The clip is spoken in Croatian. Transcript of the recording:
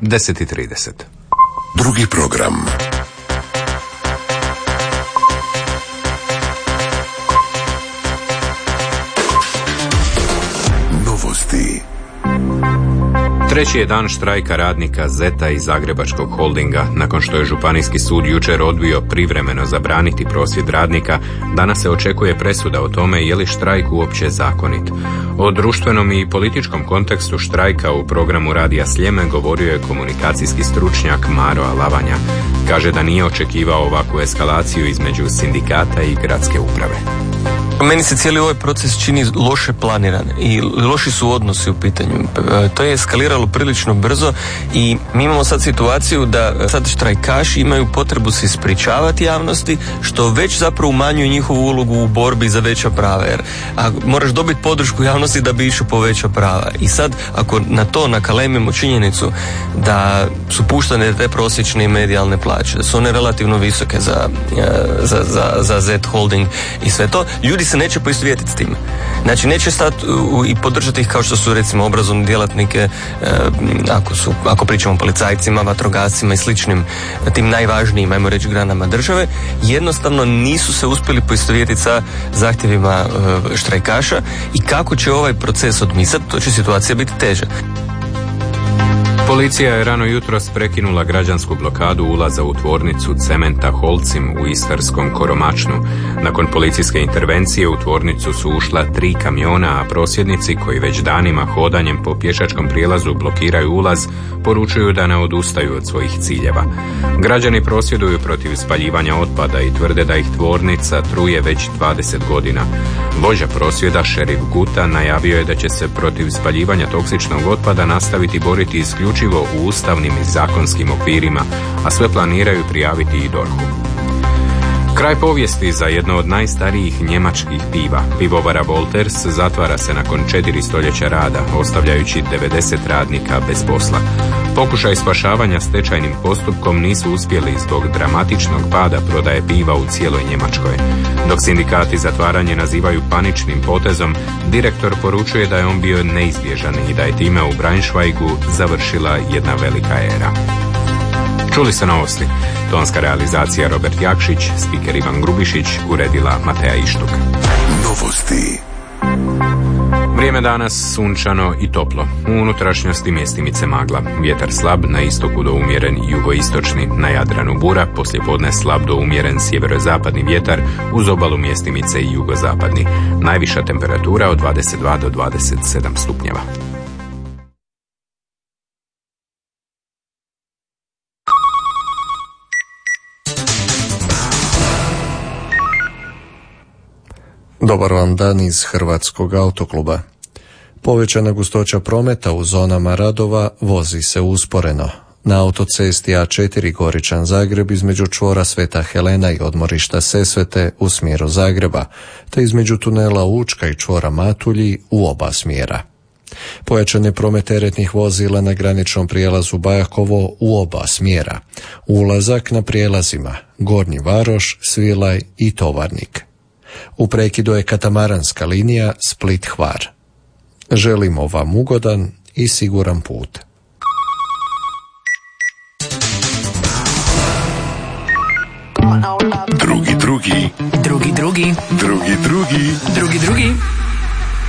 10:30. Drugi program. Novosti. Treći je dan štrajka radnika ZET-a i Zagrebačkog holdinga. Nakon što je Županijski sud jučer odbio privremeno zabraniti prosvjed radnika, danas se očekuje presuda o tome je li štrajk uopće zakonit. O društvenom i političkom kontekstu štrajka u programu Radija Sljeme govorio je komunikacijski stručnjak Maro Alavanja. Kaže da nije očekivao ovakvu eskalaciju između sindikata i gradske uprave. Meni se cijeli ovaj proces čini loše planiran i loši su odnosi u pitanju. To je eskaliralo prilično brzo i mi imamo sad situaciju da sad štrajkaši imaju potrebu se ispričavati javnosti, što već zapravo umanjuje njihovu ulogu u borbi za veća prava. Jer moraš dobiti podršku javnosti da bi išao po veća prava. I sad ako na to nakalemimo činjenicu da su puštane te prosječne i medijalne plaće, da su one relativno visoke za Z Holding i sve to, ljudi se neće poistovjetiti s time. Znači neće stati i podržati ih kao što su recimo obrazovni djelatnike, ako pričamo o policajcima, vatrogascima i sličnim tim najvažnijim, ajmo reći, granama države, jednostavno nisu se uspjeli poistovjetiti sa zahtjevima štrajkaša i kako će ovaj proces odmisati, to će situacija biti teža. Policija je rano jutros prekinula građansku blokadu ulaza u tvornicu cementa Holcim u istarskom Koromačnu. Nakon policijske intervencije u tvornicu su ušla 3 kamiona, a prosvjednici koji već danima hodanjem po pješačkom prijelazu blokiraju ulaz, poručuju da ne odustaju od svojih ciljeva. Građani prosvjeduju protiv spaljivanja otpada i tvrde da ih tvornica truje već 20 godina. Vođa prosvjeda, šerif Guta, najavio je da će se protiv spaljivanja toksičnog otpada nastaviti boriti isključivo u ustavnim i zakonskim okvirima, a sve planiraju prijaviti i DORH-u. Kraj povijesti za jedno od najstarijih njemačkih piva. Pivovara Wolters zatvara se nakon 4 stoljeća rada, ostavljajući 90 radnika bez posla. Pokušaj spašavanja stečajnim postupkom nisu uspjeli zbog dramatičnog pada prodaje piva u cijeloj Njemačkoj. Dok sindikati zatvaranje nazivaju paničnim potezom, direktor poručuje da je on bio neizbježan i da je time u Braunschweigu završila jedna velika era. Čuli ste novosti. Tonska realizacija Robert Jakšić, spiker Ivan Grubišić, uredila Mateja Ištuk. Novosti. Vrijeme danas sunčano i toplo. U unutrašnjosti mjestimice magla. Vjetar slab, na istoku do umjeren jugoistočni, na Jadranu bura, poslijepodne slab do umjeren sjeverozapadni vjetar, uz obalu mjestimice i jugozapadni. Najviša temperatura od 22 do 27 stupnjeva. Dobar vam dan iz Hrvatskog autokluba. Povećana gustoća prometa u zonama radova vozi se usporeno. Na autocesti A4 Goričan-Zagreb između čvora Sveta Helena i odmorišta Sesvete u smjeru Zagreba, te između tunela Učka i čvora Matulji u oba smjera. Pojačan je promet teretnih vozila na graničnom prijelazu Bajakovo u oba smjera. Ulazak na prijelazima Gornji Varoš, Svilaj i Tovarnik. U prekidu je katamaranska linija Split-Hvar. Želimo vam ugodan i siguran put. Drugi. Drugi.